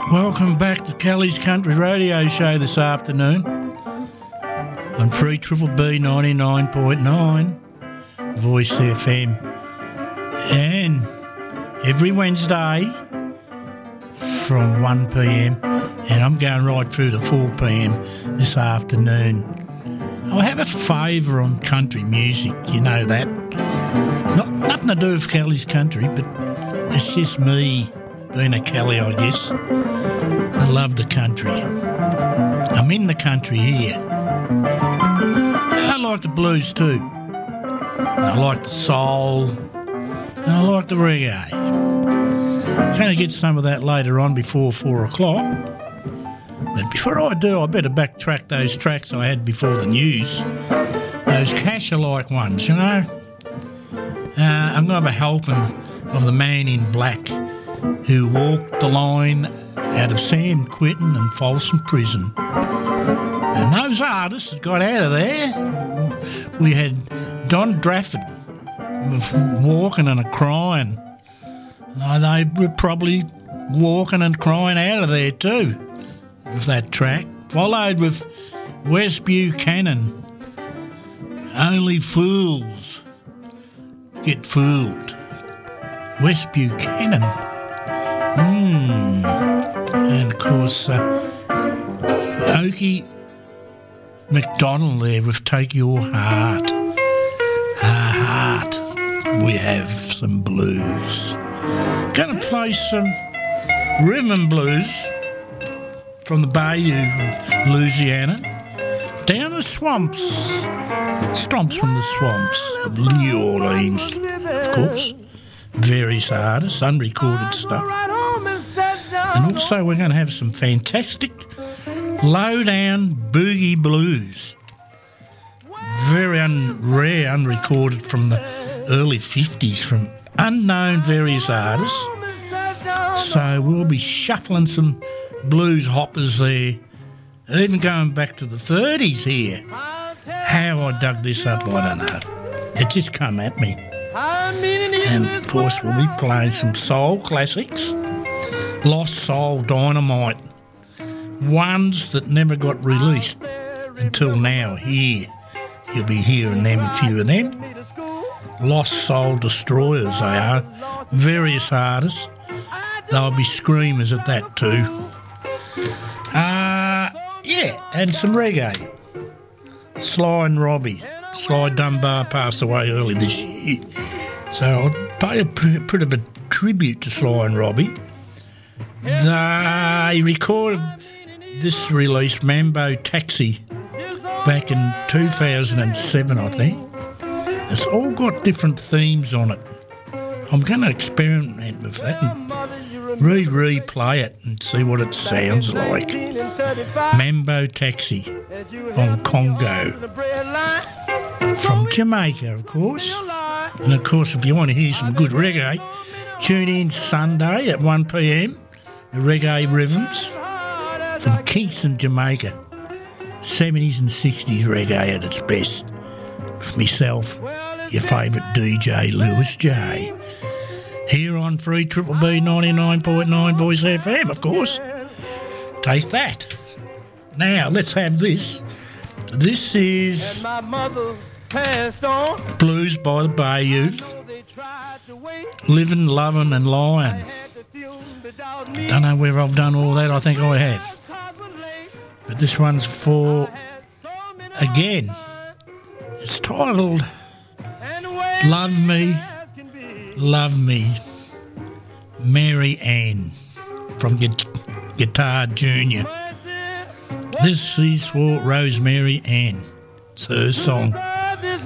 Welcome back to Kelly's Country Radio Show this afternoon on 3BBB 99.9 Voice FM, and every Wednesday from 1 p.m, and I'm going right through to 4 p.m. this afternoon. I have a favour on country music, you know that. Nothing to do with Kelly's Country, but it's just me being a Kelly, I guess. I love the country. I'm in the country here. I like the blues too. I like the soul. And I like the reggae. I'm going to get some of that later on before 4 o'clock. But before I do, I better backtrack those tracks I had before the news. Those Cash-alike ones, you know. I'm going to have a helping of the Man in Black who walked the line out of San Quentin and Folsom Prison. And those artists that got out of there, we had Don Drafford walking and crying. They were probably walking and crying out of there too, with that track. Followed with Wes Buchanan, Only Fools Get Fooled. Wes Buchanan. And of course, Okie McDonald there with Take Your Heart. Our heart, we have some blues. Going to play some rhythm and blues from the Bayou, Louisiana, down the swamps. Stomps from the swamps of New Orleans, of course. Various artists, unrecorded stuff. And also we're going to have some fantastic low-down boogie blues. Very rare, unrecorded from the early 50s from unknown various artists. So we'll be shuffling some blues hoppers there, even going back to the 30s here. How I dug this up, I don't know. It just come at me. And of course we'll be playing some soul classics. Lost Soul Dynamite. Ones that never got released until now here. You'll be hearing them, a few of them. Lost Soul Destroyers, they are. Various artists. They'll be screamers at that too. Yeah, and some reggae. Sly and Robbie. Sly Dunbar passed away early this year. So I'll pay a bit of a tribute to Sly and Robbie. They recorded this release, Mambo Taxi, back in 2007, I think. It's all got different themes on it. I'm going to experiment with that and replay it and see what it sounds like. Mambo Taxi on Congo. From Jamaica, of course. And, of course, if you want to hear some good reggae, tune in Sunday at 1 p.m. The Reggae Rhythms from Kingston, Jamaica. 70s and 60s reggae at its best. With myself, your favourite DJ, Lewis J. Here on 3BBB 99.9 Voice FM, of course. Take that. Now, let's have this. This is Blues by the Bayou. Living, Loving and Lying. Don't know whether I've done all that. I think I have. But this one's for, again, it's titled Love Me, Love Me, Mary Ann from Guitar Junior. This is for Rosemary Ann. It's her song.